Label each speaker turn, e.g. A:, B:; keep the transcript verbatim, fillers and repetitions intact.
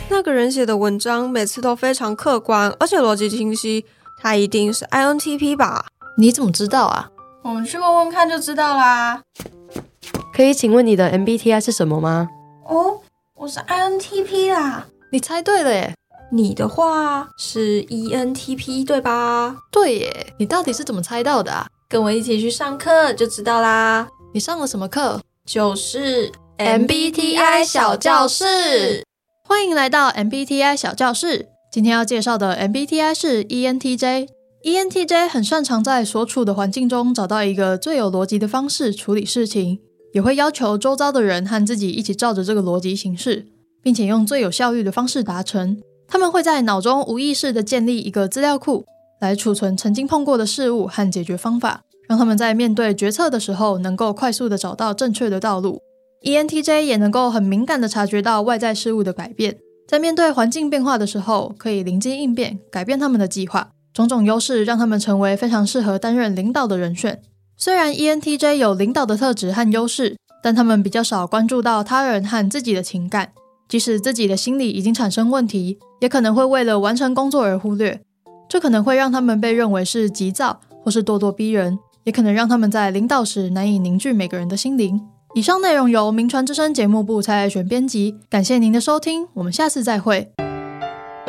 A: 那个人写的文章每次都非常客观，而且逻辑清晰，他一定是 I N T P 吧？
B: 你怎么知道啊？
C: 我们去问问看就知道啦。
D: 可以请问你的 M B T I 是什么吗？
C: 哦，我是 I N T P 啦。
B: 你猜对了耶。
A: 你的话是 E N T P 对吧？
B: 对耶，你到底是怎么猜到的啊？
A: 跟我一起去上课就知道啦。
B: 你上了什么课？
A: 就是
B: M B T I 小教室。欢迎来到 M B T I 小教室。今天要介绍的 M B T I 是 E N T J。E N T J 很擅长在所处的环境中找到一个最有逻辑的方式处理事情，也会要求周遭的人和自己一起照着这个逻辑行事，并且用最有效率的方式达成。他们会在脑中无意识地建立一个资料库，来储存曾经碰过的事物和解决方法，让他们在面对决策的时候能够快速地找到正确的道路。E N T J 也能够很敏感地察觉到外在事物的改变，在面对环境变化的时候，可以灵机应变，改变他们的计划。种种优势让他们成为非常适合担任领导的人选。虽然 E N T J 有领导的特质和优势，但他们比较少关注到他人和自己的情感，即使自己的心理已经产生问题，也可能会为了完成工作而忽略。这可能会让他们被认为是急躁或是咄咄逼人，也可能让他们在领导时难以凝聚每个人的心灵。以上内容由名传之声节目部蔡爱璇编辑，感谢您的收听，我们下次再会。